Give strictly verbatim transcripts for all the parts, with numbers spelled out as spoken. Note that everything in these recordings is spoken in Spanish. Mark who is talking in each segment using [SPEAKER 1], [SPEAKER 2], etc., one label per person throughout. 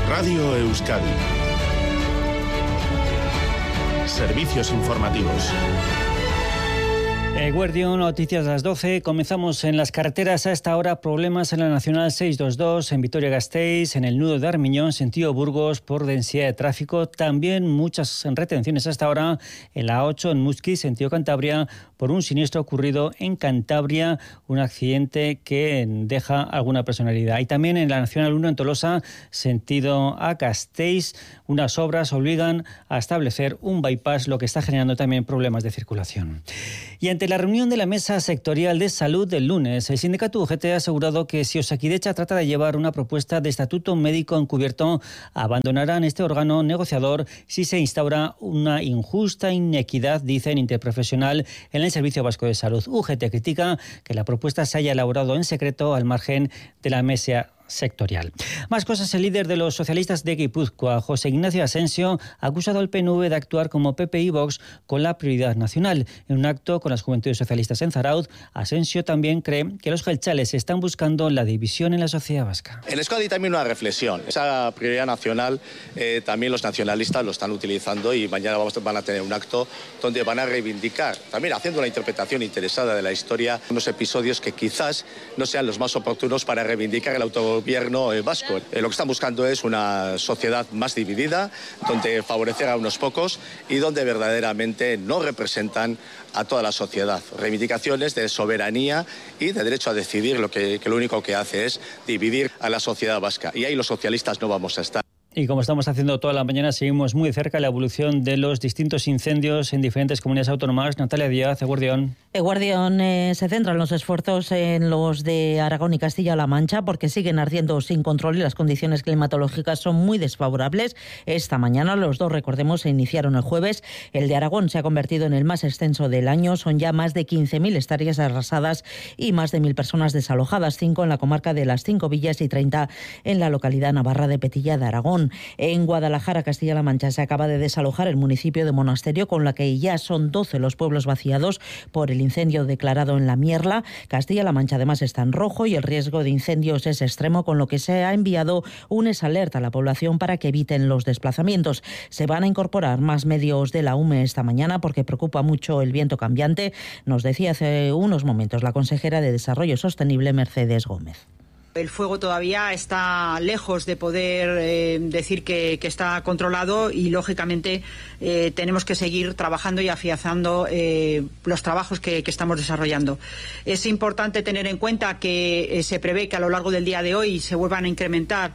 [SPEAKER 1] Radio Euskadi. Servicios informativos.
[SPEAKER 2] Eguerdión, noticias a las doce. Comenzamos en las carreteras a esta hora. Problemas en la Nacional seiscientos veintidós, en Vitoria-Gasteiz, en el nudo de Armiñón, sentido Burgos, por densidad de tráfico. También muchas retenciones hasta ahora en la ocho, en Muskiz, sentido Cantabria, por un siniestro ocurrido en Cantabria, un accidente que deja alguna personalidad. Y también en la Nacional uno, en Tolosa, sentido a Gasteiz, unas obras obligan a establecer un bypass, lo que está generando también problemas de circulación. Y ante la reunión de la Mesa Sectorial de Salud del lunes, el sindicato U G T ha asegurado que si Osakidecha trata de llevar una propuesta de estatuto médico encubierto, abandonarán este órgano negociador si se instaura una injusta inequidad, dicen, interprofesional en el Servicio Vasco de Salud. U G T critica que la propuesta se haya elaborado en secreto al margen de la mesa sectorial. Más cosas. El líder de los socialistas de Guipúzcoa, José Ignacio Asensio, ha acusado al P N V de actuar como P P y Vox con la prioridad nacional. En un acto con las Juventudes Socialistas en Zarauz, Asensio también cree que los jeltzales están buscando la división en la sociedad vasca.
[SPEAKER 3] En Euskadi también una reflexión. Esa prioridad nacional eh, también los nacionalistas lo están utilizando y mañana vamos, van a tener un acto donde van a reivindicar, también haciendo una interpretación interesada de la historia, unos episodios que quizás no sean los más oportunos para reivindicar el autogobierno gobierno vasco. Eh, lo que están buscando es una sociedad más dividida, donde favorecer a unos pocos y donde verdaderamente no representan a toda la sociedad. Reivindicaciones de soberanía y de derecho a decidir, lo que, que lo único que hace es dividir a la sociedad vasca. Y ahí los socialistas no vamos a estar.
[SPEAKER 2] Y como estamos haciendo toda la mañana, seguimos muy de cerca la evolución de los distintos incendios en diferentes comunidades autónomas. Natalia Díaz, Eguerdión.
[SPEAKER 4] Eguerdión, eh, se centran los esfuerzos en los de Aragón y Castilla-La Mancha porque siguen ardiendo sin control y las condiciones climatológicas son muy desfavorables. Esta mañana los dos, recordemos, se iniciaron el jueves. El de Aragón se ha convertido en el más extenso del año. Son ya más de quince mil hectáreas arrasadas y más de mil personas desalojadas, cinco en la comarca de las Cinco Villas y treinta en la localidad navarra de Petilla de Aragón. En Guadalajara, Castilla-La Mancha, se acaba de desalojar el municipio de Monasterio, con la que ya son doce los pueblos vaciados por el incendio declarado en La Mierla. Castilla-La Mancha además está en rojo y el riesgo de incendios es extremo, con lo que se ha enviado un alerta a la población para que eviten los desplazamientos. Se van a incorporar más medios de la U M E esta mañana porque preocupa mucho el viento cambiante, nos decía hace unos momentos la consejera de Desarrollo Sostenible, Mercedes Gómez.
[SPEAKER 5] El fuego todavía está lejos de poder eh, decir que, que está controlado y, lógicamente, eh, tenemos que seguir trabajando y afianzando eh, los trabajos que, que estamos desarrollando. Es importante tener en cuenta que eh, se prevé que a lo largo del día de hoy se vuelvan a incrementar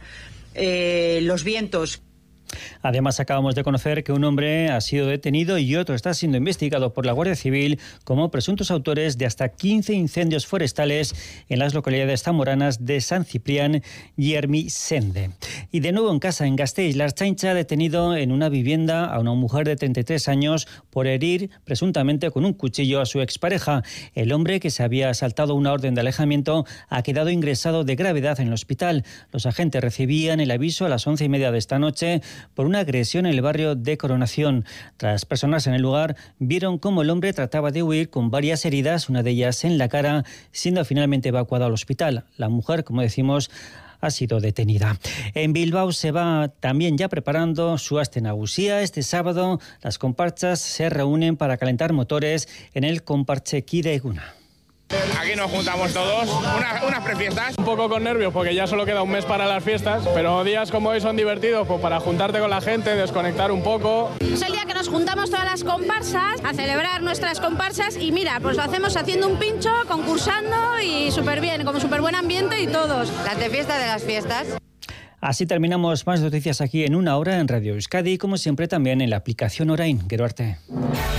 [SPEAKER 5] eh, los vientos.
[SPEAKER 2] Además, acabamos de conocer que un hombre ha sido detenido y otro está siendo investigado por la Guardia Civil como presuntos autores de hasta quince incendios forestales en las localidades zamoranas de San Ciprián y Ermisende. Y de nuevo en casa, en Gasteiz, la Ertzaintza ha detenido en una vivienda a una mujer de treinta y tres años por herir presuntamente con un cuchillo a su expareja. El hombre, que se había saltado una orden de alejamiento, ha quedado ingresado de gravedad en el hospital. Los agentes recibían el aviso a las once y media de esta noche por una agresión en el barrio de Coronación. Las personas en el lugar vieron cómo el hombre trataba de huir con varias heridas, una de ellas en la cara, siendo finalmente evacuado al hospital. La mujer, como decimos, ha sido detenida. En Bilbao se va también ya preparando su Aste Nagusia. Este sábado las comparsas se reúnen para calentar motores en el Konpartze Kide Eguna.
[SPEAKER 6] Aquí nos juntamos todos, unas, unas prefiestas. Un poco con nervios porque ya solo queda un mes para las fiestas, pero días como hoy son divertidos pues, para juntarte con la gente, desconectar un poco.
[SPEAKER 7] Es el día que nos juntamos todas las comparsas a celebrar nuestras comparsas y mira, pues lo hacemos haciendo un pincho, concursando y súper bien, como súper buen ambiente y todos.
[SPEAKER 8] Las de fiesta de las fiestas.
[SPEAKER 2] Así terminamos. Más noticias aquí en una hora en Radio Euskadi, como siempre también en la aplicación Orain. Gero arte.